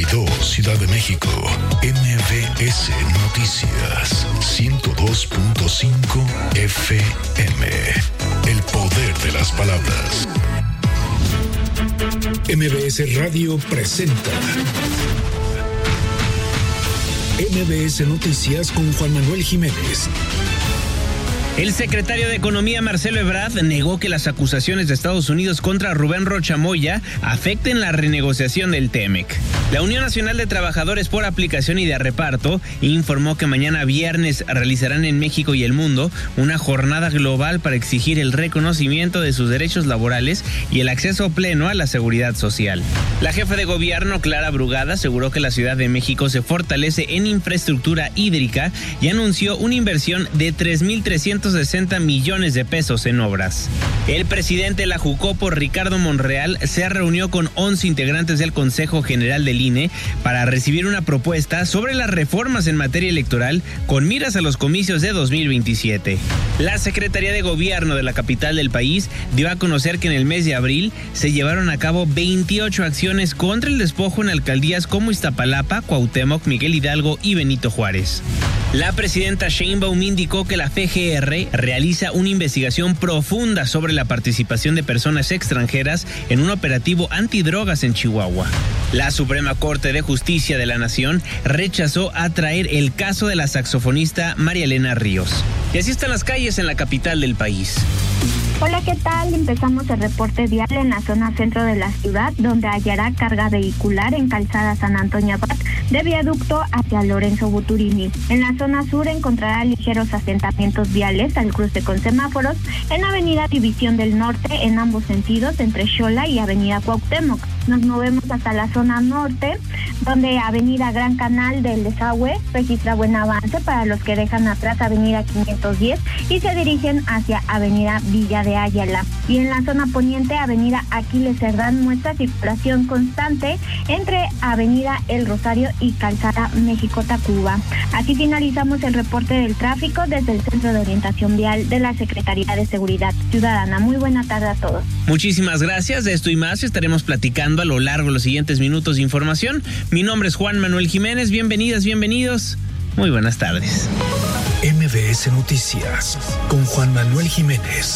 Ciudad de México, MBS Noticias, 102.5 FM. El poder de las palabras. MBS Radio presenta MBS Noticias con Juan Manuel Jiménez. El secretario de Economía, Marcelo Ebrard, negó que las acusaciones de Estados Unidos contra Rubén Rocha Moya afecten la renegociación del TEMEC. La Unión Nacional de Trabajadores por Aplicación y de Reparto informó que mañana viernes realizarán en México y el mundo una jornada global para exigir el reconocimiento de sus derechos laborales y el acceso pleno a la seguridad social. La jefa de gobierno, Clara Brugada, aseguró que la Ciudad de México se fortalece en infraestructura hídrica y anunció una inversión de 3,360 millones de pesos en obras. El presidente de la Jucopo, Ricardo Monreal, se reunió con 11 integrantes del Consejo General del INE para recibir una propuesta sobre las reformas en materia electoral con miras a los comicios de 2027. La Secretaría de Gobierno de la capital del país dio a conocer que en el mes de abril se llevaron a cabo 28 acciones contra el despojo en alcaldías como Iztapalapa, Cuauhtémoc, Miguel Hidalgo y Benito Juárez. La presidenta Sheinbaum indicó que la FGR realiza una investigación profunda sobre la participación de personas extranjeras en un operativo antidrogas en Chihuahua. La Suprema Corte de Justicia de la Nación rechazó atraer el caso de la saxofonista María Elena Ríos. Y así están las calles en la capital del país. Hola, ¿qué tal? Empezamos el reporte vial en la zona centro de la ciudad, donde hallará carga vehicular en calzada San Antonio Abad de viaducto hacia Lorenzo Buturini. En la zona sur encontrará ligeros asentamientos viales al cruce con semáforos en avenida División del Norte en ambos sentidos entre Xola y avenida Cuauhtémoc. Nos movemos hasta la zona norte, donde avenida Gran Canal del Desagüe registra buen avance para los que dejan atrás avenida 510 y se dirigen hacia avenida Villa de Ayala. Y en la zona poniente, avenida Aquiles Cerdán muestra circulación constante entre avenida El Rosario y calzada México-Tacuba. Así finalizamos el reporte del tráfico desde el Centro de Orientación Vial de la Secretaría de Seguridad Ciudadana. Muy buena tarde a todos. Muchísimas gracias. De esto y más estaremos platicando a lo largo de los siguientes minutos de información. Mi nombre es Juan Manuel Jiménez. Bienvenidas, bienvenidos. Muy buenas tardes. MBS Noticias con Juan Manuel Jiménez.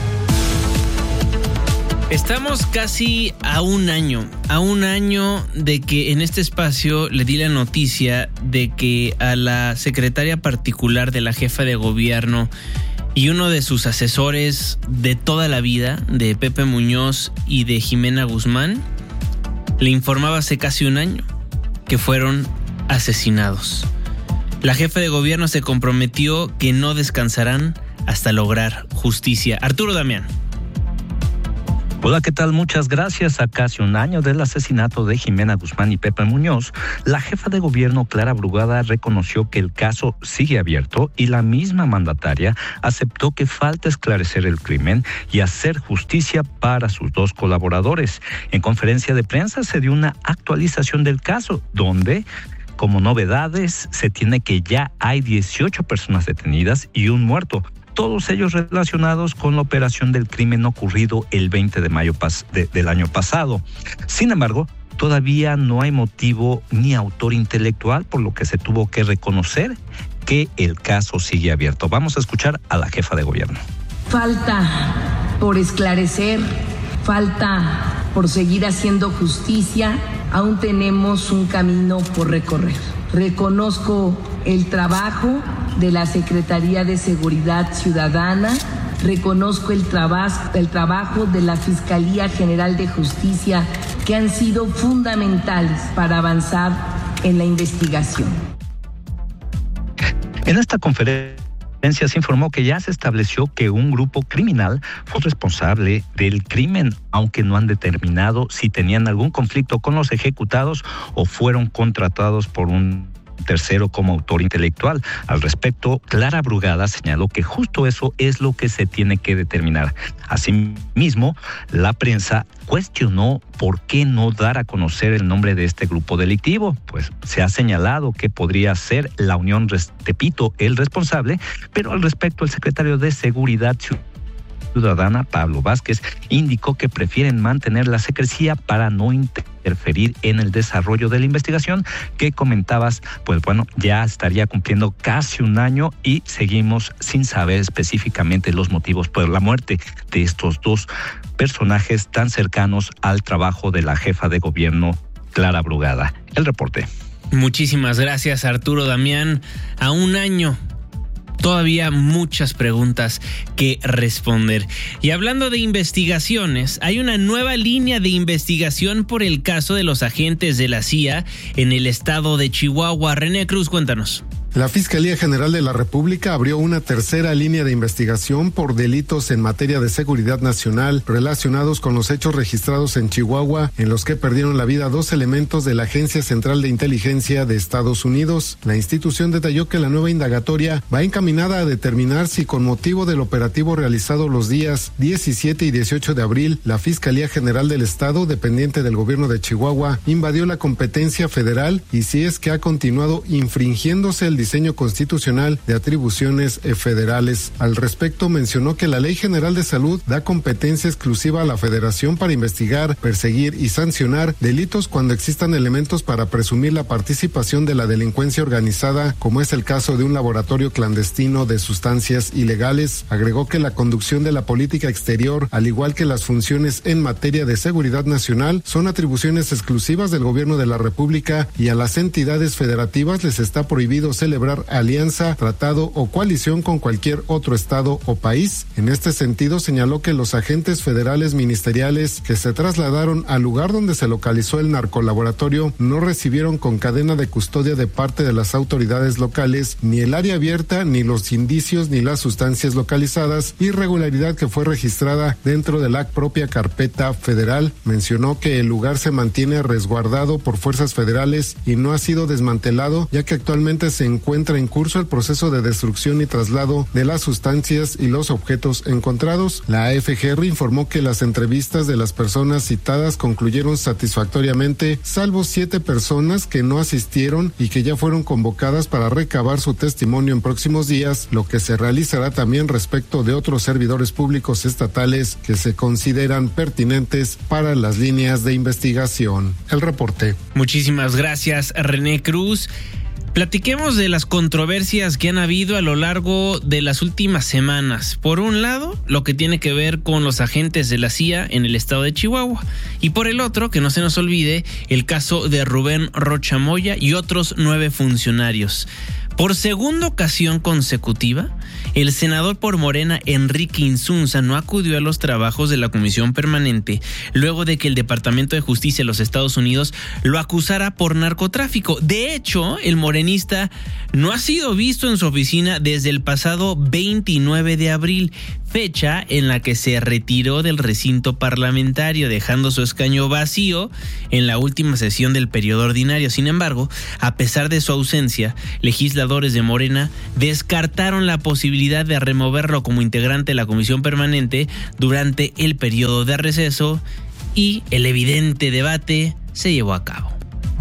Estamos casi a un año de que en este espacio le di la noticia de que a la secretaria particular de la jefa de gobierno y uno de sus asesores de toda la vida, de Pepe Muñoz y de Jimena Guzmán, le informaba hace casi un año que fueron asesinados. La jefa de gobierno se comprometió que no descansarán hasta lograr justicia. Arturo Damián. Hola, ¿qué tal? Muchas gracias. A casi un año del asesinato de Jimena Guzmán y Pepe Muñoz, la jefa de gobierno, Clara Brugada, reconoció que el caso sigue abierto y la misma mandataria aceptó que falta esclarecer el crimen y hacer justicia para sus dos colaboradores. En conferencia de prensa se dio una actualización del caso, donde, como novedades, se tiene que ya hay 18 personas detenidas y un muerto. Todos ellos relacionados con la operación del crimen ocurrido el 20 de mayo del año pasado. Sin embargo, todavía no hay motivo ni autor intelectual, por lo que se tuvo que reconocer que el caso sigue abierto. Vamos a escuchar a la jefa de gobierno. Falta por esclarecer, falta por seguir haciendo justicia. Aún tenemos un camino por recorrer. Reconozco el trabajo de la Secretaría de Seguridad Ciudadana, reconozco el trabajo de la Fiscalía General de Justicia, que han sido fundamentales para avanzar en la investigación. En esta conferencia se informó que ya se estableció que un grupo criminal fue responsable del crimen, aunque no han determinado si tenían algún conflicto con los ejecutados o fueron contratados por un tercero como autor intelectual. Al respecto, Clara Brugada señaló que justo eso es lo que se tiene que determinar. Asimismo, la prensa cuestionó por qué no dar a conocer el nombre de este grupo delictivo, pues se ha señalado que podría ser la Unión Tepito el responsable, pero al respecto el secretario de Seguridad Ciudadana, Pablo Vázquez, indicó que prefieren mantener la secrecía para no interferir en el desarrollo de la investigación que comentabas, pues bueno, ya estaría cumpliendo casi un año y seguimos sin saber específicamente los motivos por la muerte de estos dos personajes tan cercanos al trabajo de la jefa de gobierno, Clara Brugada. El reporte. Muchísimas gracias, Arturo Damián. A un año, todavía muchas preguntas que responder. Y hablando de investigaciones, hay una nueva línea de investigación por el caso de los agentes de la CIA en el estado de Chihuahua. René Cruz, cuéntanos. La Fiscalía General de la República abrió una tercera línea de investigación por delitos en materia de seguridad nacional relacionados con los hechos registrados en Chihuahua, en los que perdieron la vida 2 elementos de la Agencia Central de Inteligencia de Estados Unidos. La institución detalló que la nueva indagatoria va encaminada a determinar si, con motivo del operativo realizado los días 17 y 18 de abril, la Fiscalía General del Estado, dependiente del gobierno de Chihuahua, invadió la competencia federal y si es que ha continuado infringiéndose el diseño constitucional de atribuciones federales. Al respecto, mencionó que la Ley General de Salud da competencia exclusiva a la Federación para investigar, perseguir y sancionar delitos cuando existan elementos para presumir la participación de la delincuencia organizada, como es el caso de un laboratorio clandestino de sustancias ilegales. Agregó que la conducción de la política exterior, al igual que las funciones en materia de seguridad nacional, son atribuciones exclusivas del Gobierno de la República y a las entidades federativas les está prohibido celebrar alianza, tratado o coalición con cualquier otro estado o país. En este sentido, señaló que los agentes federales ministeriales que se trasladaron al lugar donde se localizó el narcolaboratorio no recibieron con cadena de custodia de parte de las autoridades locales ni el área abierta, ni los indicios, ni las sustancias localizadas, irregularidad que fue registrada dentro de la propia carpeta federal. Mencionó que el lugar se mantiene resguardado por fuerzas federales y no ha sido desmantelado, ya que actualmente se encuentra en curso el proceso de destrucción y traslado de las sustancias y los objetos encontrados. La AFGR informó que las entrevistas de las personas citadas concluyeron satisfactoriamente, salvo 7 personas que no asistieron y que ya fueron convocadas para recabar su testimonio en próximos días, lo que se realizará también respecto de otros servidores públicos estatales que se consideran pertinentes para las líneas de investigación. El reporte. Muchísimas gracias, René Cruz. Platiquemos de las controversias que han habido a lo largo de las últimas semanas. Por un lado, lo que tiene que ver con los agentes de la CIA en el estado de Chihuahua. Y por el otro, que no se nos olvide, el caso de Rubén Rocha Moya y otros 9 funcionarios. Por segunda ocasión consecutiva, el senador por Morena, Enrique Insunza, no acudió a los trabajos de la Comisión Permanente luego de que el Departamento de Justicia de los Estados Unidos lo acusara por narcotráfico. De hecho, el morenista no ha sido visto en su oficina desde el pasado 29 de abril, fecha en la que se retiró del recinto parlamentario, dejando su escaño vacío en la última sesión del periodo ordinario. Sin embargo, a pesar de su ausencia, legisladores de Morena descartaron la posibilidad de removerlo como integrante de la Comisión Permanente durante el periodo de receso y el evidente debate se llevó a cabo.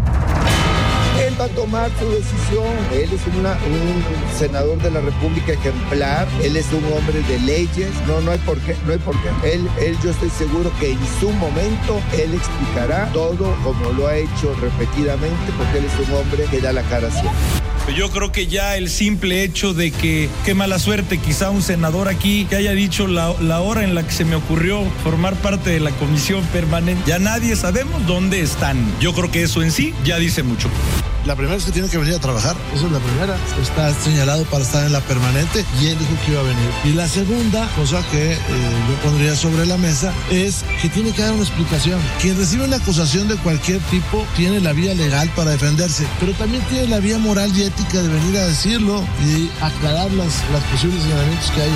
Él va a tomar su decisión. Él es un senador de la República ejemplar. Él es un hombre de leyes. No hay por qué. Él, yo estoy seguro que en su momento él explicará todo como lo ha hecho repetidamente, porque él es un hombre que da la cara siempre. Yo creo que ya el simple hecho de que, qué mala suerte, quizá un senador aquí que haya dicho la hora en la que se me ocurrió formar parte de la Comisión Permanente, ya nadie sabemos dónde están. Yo creo que eso en sí ya dice mucho. La primera es que tiene que venir a trabajar, esa es la primera. Está señalado para estar en la permanente y él dijo que iba a venir. Y la segunda cosa que yo pondría sobre la mesa es que tiene que dar una explicación. Quien recibe una acusación de cualquier tipo tiene la vía legal para defenderse, pero también tiene la vía moral y ética de venir a decirlo y aclarar las posibles señalamientos que hay.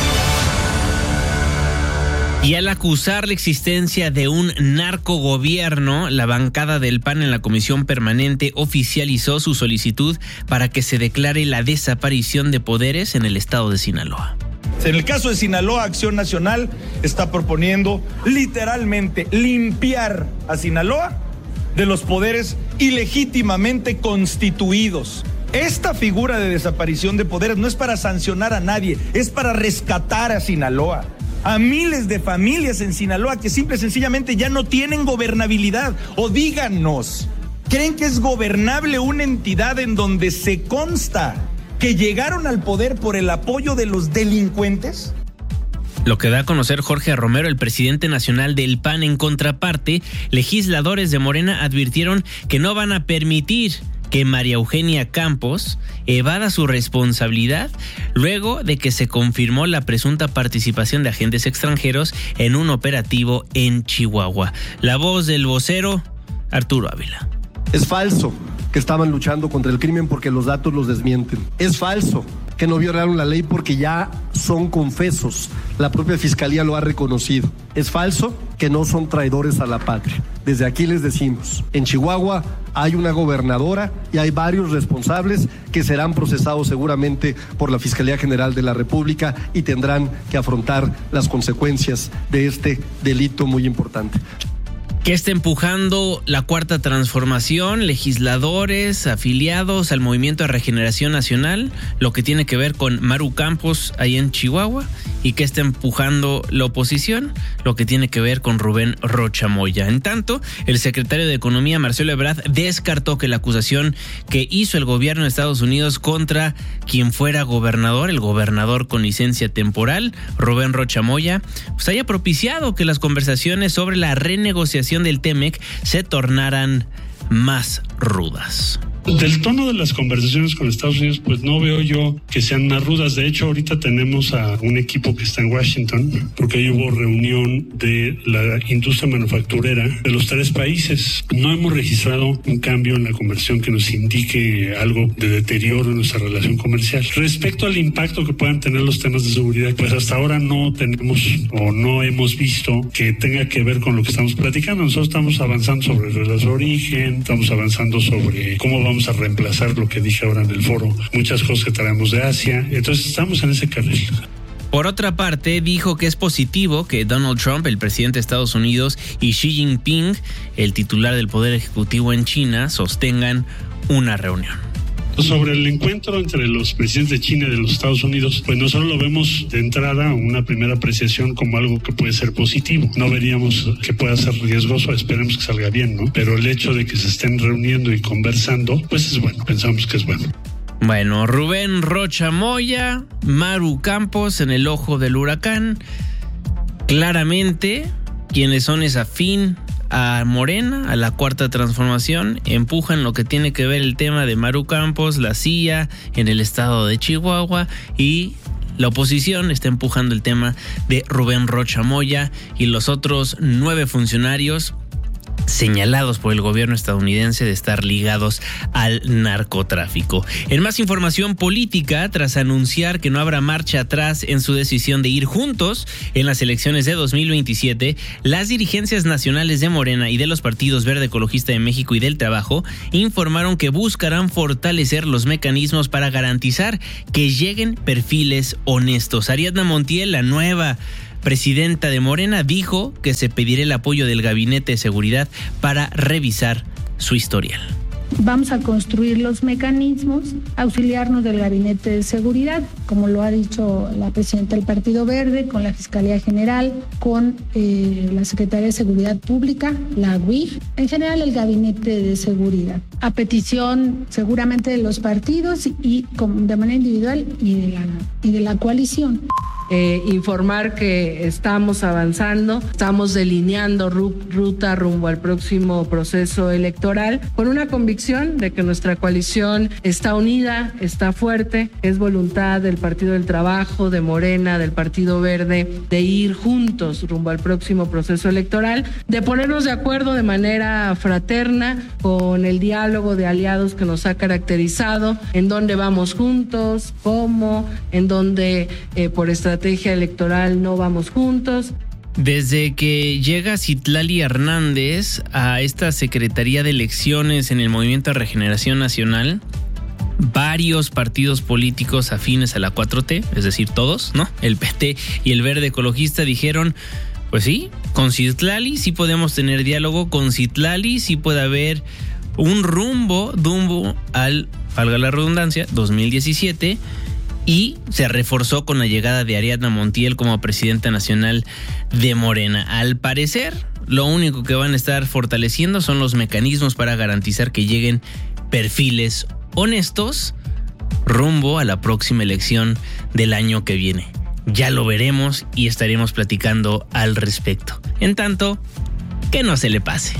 Y al acusar la existencia de un narcogobierno, la bancada del PAN en la Comisión Permanente oficializó su solicitud para que se declare la desaparición de poderes en el estado de Sinaloa. En el caso de Sinaloa, Acción Nacional está proponiendo literalmente limpiar a Sinaloa de los poderes ilegítimamente constituidos. Esta figura de desaparición de poderes no es para sancionar a nadie, es para rescatar a Sinaloa. a miles de familias en Sinaloa que simple y sencillamente ya no tienen gobernabilidad. O díganos, ¿creen que es gobernable una entidad en donde se consta que llegaron al poder por el apoyo de los delincuentes? Lo que da a conocer Jorge Romero, el presidente nacional del PAN. En contraparte, legisladores de Morena advirtieron que no van a permitir que María Eugenia Campos evada su responsabilidad luego de que se confirmó la presunta participación de agentes extranjeros en un operativo en Chihuahua. La voz del vocero, Arturo Ávila. Es falso que estaban luchando contra el crimen porque los datos los desmienten. Es falso que no violaron la ley porque ya son confesos. La propia Fiscalía lo ha reconocido. Es falso que no son traidores a la patria. Desde aquí les decimos, en Chihuahua hay una gobernadora y hay varios responsables que serán procesados seguramente por la Fiscalía General de la República y tendrán que afrontar las consecuencias de este delito muy importante. ¿Qué está empujando la Cuarta Transformación? Legisladores afiliados al Movimiento de Regeneración Nacional, lo que tiene que ver con Maru Campos ahí en Chihuahua. ¿Y qué está empujando la oposición? Lo que tiene que ver con Rubén Rocha Moya. En tanto, el secretario de Economía, Marcelo Ebrard, descartó que la acusación que hizo el gobierno de Estados Unidos contra quien fuera gobernador, el gobernador con licencia temporal, Rubén Rocha Moya, pues haya propiciado que las conversaciones sobre la renegociación del TEMEC se tornaran más rudas. Del tono de las conversaciones con Estados Unidos, pues no veo yo que sean más rudas. De hecho, ahorita tenemos a un equipo que está en Washington, porque ahí hubo reunión de la industria manufacturera de los 3 países. No hemos registrado un cambio en la conversación que nos indique algo de deterioro en nuestra relación comercial. Respecto al impacto que puedan tener los temas de seguridad, pues hasta ahora no tenemos o no hemos visto que tenga que ver con lo que estamos platicando. Nosotros estamos avanzando sobre reglas de origen, estamos avanzando sobre cómo vamos a reemplazar lo que dije ahora en el foro, muchas cosas que traemos de Asia, entonces estamos en ese carril. Por otra parte, dijo que es positivo que Donald Trump, el presidente de Estados Unidos, y Xi Jinping, el titular del Poder Ejecutivo en China, sostengan una reunión. Sobre el encuentro entre los presidentes de China y de los Estados Unidos, pues nosotros lo vemos de entrada, una primera apreciación como algo que puede ser positivo. No veríamos que pueda ser riesgoso, esperemos que salga bien, ¿no? Pero el hecho de que se estén reuniendo y conversando, pues es bueno, pensamos que es bueno. Bueno, Rubén Rocha Moya, Maru Campos en el ojo del huracán. Claramente, quienes son afín a Morena, a la Cuarta Transformación, empujan lo que tiene que ver el tema de Maru Campos, la CIA en el estado de Chihuahua, y la oposición está empujando el tema de Rubén Rocha Moya y los otros 9 funcionarios señalados por el gobierno estadounidense de estar ligados al narcotráfico. En más información política, tras anunciar que no habrá marcha atrás en su decisión de ir juntos en las elecciones de 2027, las dirigencias nacionales de Morena y de los partidos Verde Ecologista de México y del Trabajo informaron que buscarán fortalecer los mecanismos para garantizar que lleguen perfiles honestos. Ariadna Montiel, la nueva presidenta de Morena, dijo que se pedirá el apoyo del Gabinete de Seguridad para revisar su historial. Vamos a construir los mecanismos, auxiliarnos del Gabinete de Seguridad, como lo ha dicho la presidenta del Partido Verde, con la Fiscalía General, con la Secretaría de Seguridad Pública, la UIF, en general el Gabinete de Seguridad, a petición seguramente de los partidos y de manera individual y de la coalición. Informar que estamos avanzando, estamos delineando ruta rumbo al próximo proceso electoral con una convicción de que nuestra coalición está unida, está fuerte, es voluntad del Partido del Trabajo, de Morena, del Partido Verde, de ir juntos rumbo al próximo proceso electoral, de ponernos de acuerdo de manera fraterna con el diálogo de aliados que nos ha caracterizado, en dónde vamos juntos, cómo, en dónde por estrategia electoral no vamos juntos. Desde que llega Citlali Hernández a esta Secretaría de Elecciones en el Movimiento de Regeneración Nacional, varios partidos políticos afines a la 4T, es decir, todos, ¿no? El PT y el Verde Ecologista dijeron, pues sí, con Citlali sí podemos tener diálogo, con Citlali sí puede haber un rumbo al, valga la redundancia, 2017, y se reforzó con la llegada de Ariadna Montiel como presidenta nacional de Morena. Al parecer, lo único que van a estar fortaleciendo son los mecanismos para garantizar que lleguen perfiles honestos rumbo a la próxima elección del año que viene. Ya lo veremos y estaremos platicando al respecto. En tanto, que no se le pase.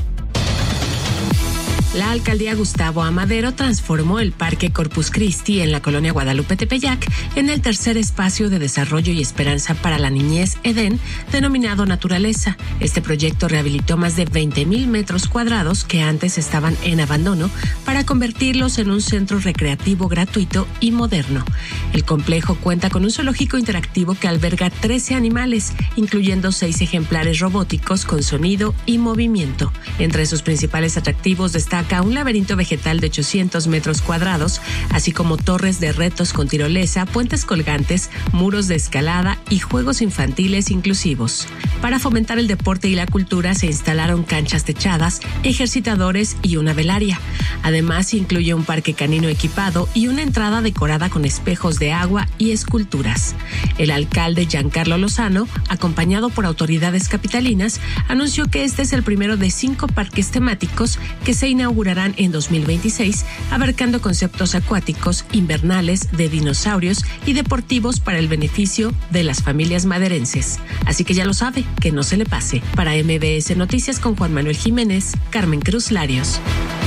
La alcaldía Gustavo Amadero transformó el Parque Corpus Christi en la colonia Guadalupe Tepeyac en el tercer espacio de desarrollo y esperanza para la niñez Edén, denominado Naturaleza. Este proyecto rehabilitó más de 20,000 metros cuadrados que antes estaban en abandono para convertirlos en un centro recreativo gratuito y moderno. El complejo cuenta con un zoológico interactivo que alberga 13 animales, incluyendo 6 ejemplares robóticos con sonido y movimiento. Entre sus principales atractivos destaca un laberinto vegetal de 800 metros cuadrados, así como torres de retos con tirolesa, puentes colgantes, muros de escalada y juegos infantiles inclusivos. Para fomentar el deporte y la cultura se instalaron canchas techadas, ejercitadores y una velaria. Además, incluye un parque canino equipado y una entrada decorada con espejos de agua y esculturas. El alcalde Giancarlo Lozano, acompañado por autoridades capitalinas, anunció que este es el primero de 5 parques temáticos que se inaugurarán en 2026, abarcando conceptos acuáticos, invernales, de dinosaurios y deportivos para el beneficio de las familias maderenses. Así que ya lo sabe, que no se le pase. Para MBS Noticias con Juan Manuel Jiménez, Carmen Cruz Larios.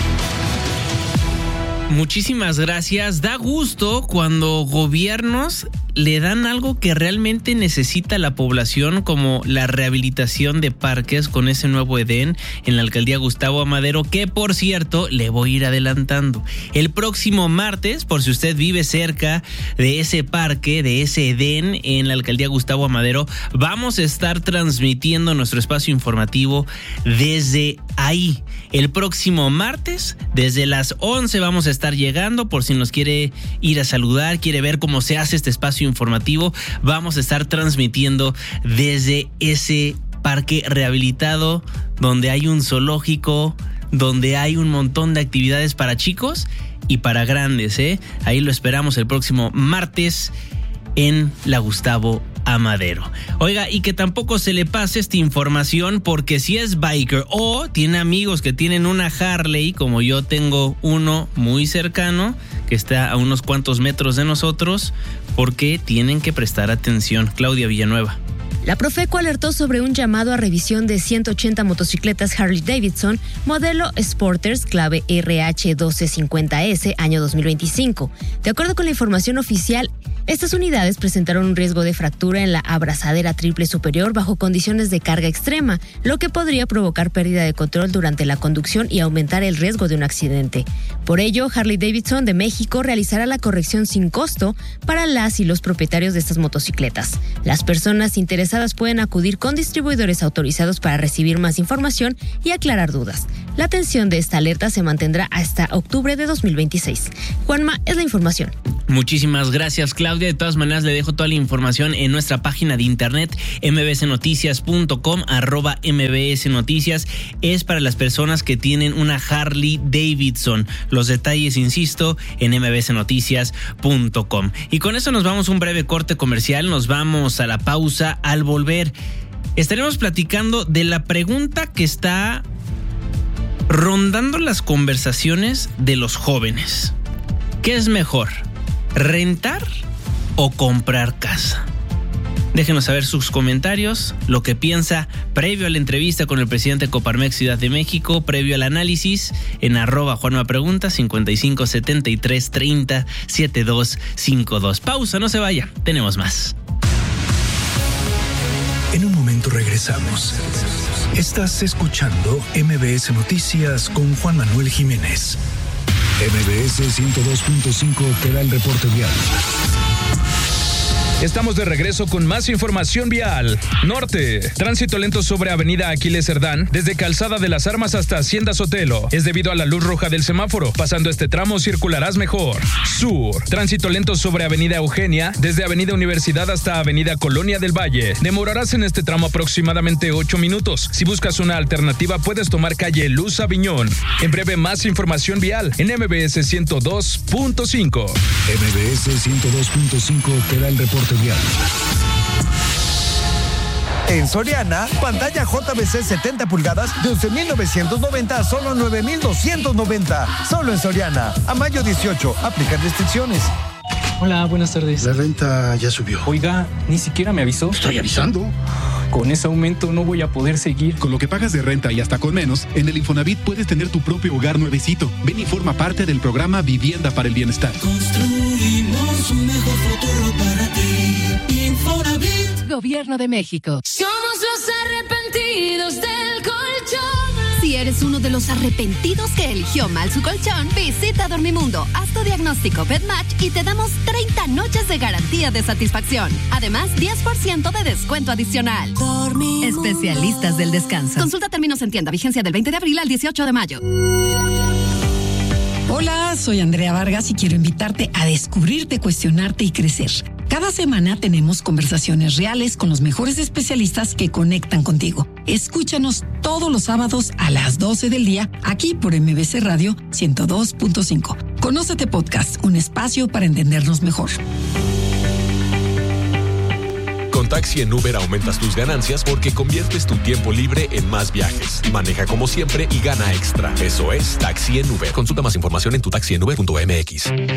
Muchísimas gracias. Da gusto cuando gobiernos le dan algo que realmente necesita la población, como la rehabilitación de parques con ese nuevo Edén en la alcaldía Gustavo Amadero, que por cierto le voy a ir adelantando. El próximo martes, por si usted vive cerca de ese parque, de ese Edén en la alcaldía Gustavo Amadero, vamos a estar transmitiendo nuestro espacio informativo desde ahí. El próximo martes, desde las 11 vamos a estar llegando, por si nos quiere ir a saludar, quiere ver cómo se hace este espacio informativo, vamos a estar transmitiendo desde ese parque rehabilitado, donde hay un zoológico, donde hay un montón de actividades para chicos y para grandes, Ahí lo esperamos el próximo martes en la Gustavo Amadero. Oiga, y que tampoco se le pase esta información, porque si es biker o tiene amigos que tienen una Harley, como yo tengo uno muy cercano, que está a unos cuantos metros de nosotros, porque tienen que prestar atención. Claudia Villanueva. La Profeco alertó sobre un llamado a revisión de 180 motocicletas Harley Davidson, modelo Sporters, clave RH1250S, año 2025. De acuerdo con la información oficial, estas unidades presentaron un riesgo de fractura en la abrazadera triple superior bajo condiciones de carga extrema, lo que podría provocar pérdida de control durante la conducción y aumentar el riesgo de un accidente. Por ello, Harley Davidson de México realizará la corrección sin costo para las y los propietarios de estas motocicletas. Las personas interesadas pueden acudir con distribuidores autorizados para recibir más información y aclarar dudas. La atención de esta alerta se mantendrá hasta octubre de 2026. Juanma, es la información. Muchísimas gracias, Claudia. De todas maneras, le dejo toda la información en nuestra página de internet, mbsnoticias.com, @mbsnoticias. Es para las personas que tienen una Harley Davidson. Los detalles, insisto, en mbsnoticias.com. Y con eso nos vamos a un breve corte comercial. Nos vamos a la pausa. Al volver, estaremos platicando de la pregunta que está rondando las conversaciones de los jóvenes. ¿Qué es mejor? ¿Rentar o comprar casa? Déjenos saber sus comentarios, lo que piensa previo a la entrevista con el presidente de Coparmex Ciudad de México, previo al análisis, en @JuanmaPregunta, 55 73 30 7252. Pausa, no se vaya, tenemos más. En un momento regresamos. Estás escuchando MBS Noticias con Juan Manuel Jiménez. MBS 102.5 te da el reporte vial. Estamos de regreso con más información vial. Norte, tránsito lento sobre avenida Aquiles Cerdán, desde Calzada de las Armas hasta Hacienda Sotelo. Es debido a la luz roja del semáforo. Pasando este tramo circularás mejor. Sur, tránsito lento sobre avenida Eugenia, desde avenida Universidad hasta avenida Colonia del Valle. Demorarás en este tramo aproximadamente 8 minutos. Si buscas una alternativa, puedes tomar calle Luz Aviñón. En breve, más información vial en MBS 102.5. MBS 102.5 te da el reporte vial. En Soriana, pantalla JVC 70 pulgadas de 11,990 a solo 9,290. Solo en Soriana. A mayo 18. Aplican restricciones. Hola, buenas tardes. La renta ya subió. Oiga, ni siquiera me avisó. Estoy avisando. Con ese aumento no voy a poder seguir. Con lo que pagas de renta y hasta con menos, en el Infonavit puedes tener tu propio hogar nuevecito. Ven y forma parte del programa Vivienda para el Bienestar. Construimos un mejor futuro para ti. Infonavit. Gobierno de México. Somos los arrepentidos del colchón. Si eres uno de los arrepentidos que eligió mal su colchón, visita Dormimundo, haz tu diagnóstico PetMatch y te damos 30 noches de garantía de satisfacción. Además, 10% de descuento adicional. Dormimundo. Especialistas del descanso. Consulta términos en tienda. Vigencia del 20 de abril al 18 de mayo. Hola, soy Andrea Vargas y quiero invitarte a descubrirte, cuestionarte y crecer. Cada semana tenemos conversaciones reales con los mejores especialistas que conectan contigo. Escúchanos todos los sábados a las 12 del día, aquí por MBC Radio 102.5. Conócete Podcast, un espacio para entendernos mejor. Con Taxi en Uber aumentas tus ganancias porque conviertes tu tiempo libre en más viajes. Maneja como siempre y gana extra. Eso es Taxi en Uber. Consulta más información en tutaxienUber.mx.